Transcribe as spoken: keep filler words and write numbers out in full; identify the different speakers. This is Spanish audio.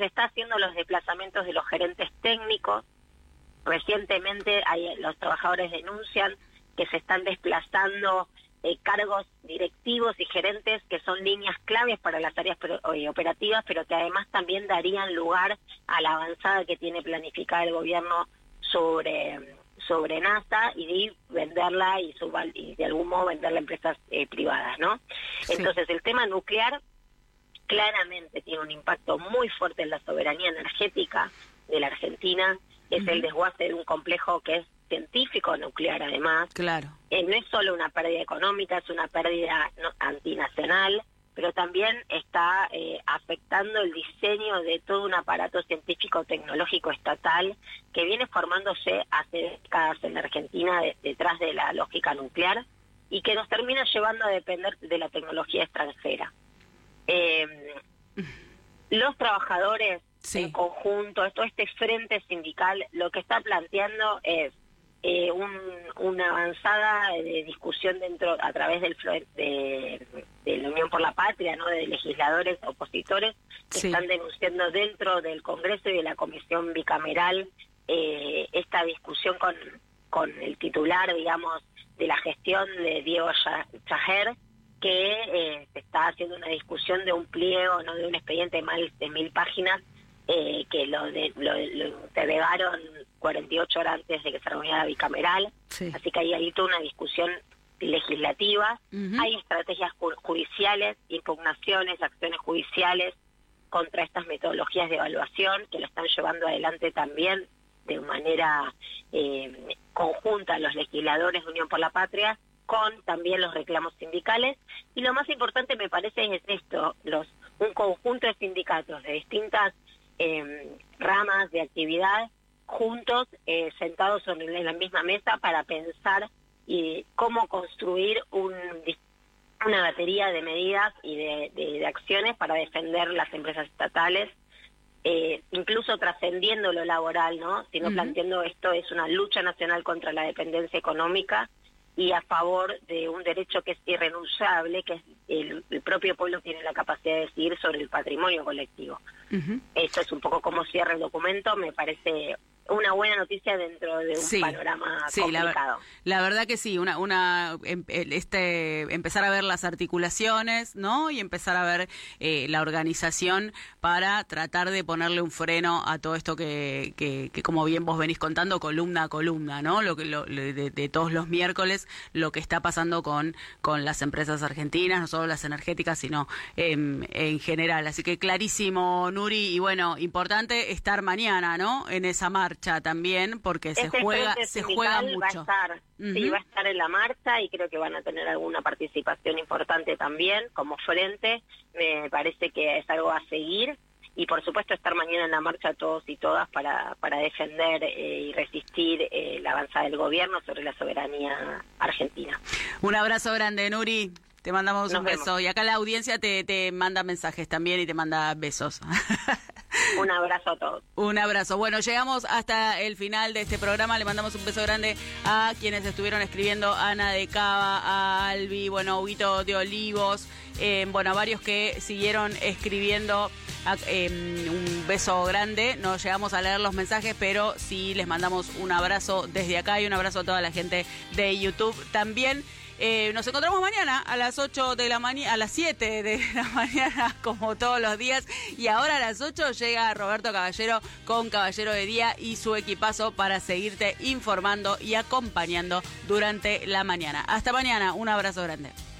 Speaker 1: se está haciendo los desplazamientos de los gerentes técnicos. Recientemente hay, los trabajadores denuncian que se están desplazando eh, cargos directivos y gerentes que son líneas claves para las áreas operativas, pero que además también darían lugar a la avanzada que tiene planificada el gobierno sobre, sobre NASA y de venderla y, subal, y de algún modo venderla a empresas eh, privadas, ¿no? Sí. Entonces el tema nuclear claramente tiene un impacto muy fuerte en la soberanía energética de la Argentina. Es uh-huh. el desguace de un complejo que es científico nuclear, además.
Speaker 2: Claro.
Speaker 1: Eh, no es solo una pérdida económica, es una pérdida no, antinacional, pero también está eh, afectando el diseño de todo un aparato científico-tecnológico estatal que viene formándose hace décadas en Argentina de, detrás de la lógica nuclear y que nos termina llevando a depender de la tecnología extranjera. Eh, los trabajadores sí. en conjunto, todo este frente sindical, lo que está planteando es eh, un, una avanzada de discusión dentro a través del de, de la Unión por la Patria, ¿no? De legisladores opositores que sí. están denunciando dentro del Congreso y de la Comisión Bicameral eh, esta discusión con, con el titular, digamos, de la gestión de Diego Chajer, que eh, se está haciendo una discusión de un pliego, no de un expediente de, mal, de mil páginas, eh, que lo, de, lo, lo entregaron cuarenta y ocho horas antes de que se reuniera la bicameral. Sí. Así que ahí hay toda una discusión legislativa. Uh-huh. Hay estrategias ju- judiciales, impugnaciones, acciones judiciales contra estas metodologías de evaluación que lo están llevando adelante también de manera eh, conjunta los legisladores de Unión por la Patria, con también los reclamos sindicales. Y lo más importante me parece es esto, los un conjunto de sindicatos de distintas eh, ramas de actividad juntos, eh, sentados en la misma mesa para pensar y cómo construir un, una batería de medidas y de, de, de acciones para defender las empresas estatales, eh, incluso trascendiendo lo laboral, ¿no? Sino uh-huh. planteando esto es una lucha nacional contra la dependencia económica y a favor de un derecho que es irrenunciable, que es el, el propio pueblo tiene la capacidad de decidir sobre el patrimonio colectivo. Uh-huh. Esto es un poco como cierra el documento, me parece una buena noticia dentro de un sí, panorama
Speaker 2: sí,
Speaker 1: complicado.
Speaker 2: La, la verdad que sí, una, una este empezar a ver las articulaciones, ¿no? Y empezar a ver eh, la organización para tratar de ponerle un freno a todo esto que, que, que como bien vos venís contando, columna a columna, ¿no? Lo que lo, de, de todos los miércoles, lo que está pasando con, con las empresas argentinas, no solo las energéticas, sino en, en general. Así que clarísimo, Nuri, y bueno, importante estar mañana, ¿no? En esa marcha también, porque
Speaker 1: este
Speaker 2: se juega se juega mucho.
Speaker 1: Va a estar, uh-huh. sí, va a estar en la marcha y creo que van a tener alguna participación importante también como frente. Me parece que es algo a seguir y por supuesto estar mañana en la marcha todos y todas para, para defender eh, y resistir eh, la avanzada del gobierno sobre la soberanía argentina.
Speaker 2: Un abrazo grande, Nuri. Te mandamos
Speaker 1: Nos
Speaker 2: un beso.
Speaker 1: vemos.
Speaker 2: Y acá la audiencia te, te manda mensajes también y te manda besos.
Speaker 1: Un abrazo a todos.
Speaker 2: Un abrazo. Bueno, llegamos hasta el final de este programa. Le mandamos un beso grande a quienes estuvieron escribiendo: Ana de Cava, a Albi, bueno, Huguito de Olivos, eh, bueno, a varios que siguieron escribiendo. A, eh, un beso grande. No llegamos a leer los mensajes, pero sí les mandamos un abrazo desde acá y un abrazo a toda la gente de YouTube también. Eh, nos encontramos mañana a las ocho de la mañana, a las siete de la mañana, como todos los días. Y ahora a las ocho llega Roberto Caballero con Caballero de Día y su equipazo para seguirte informando y acompañando durante la mañana. Hasta mañana, un abrazo grande.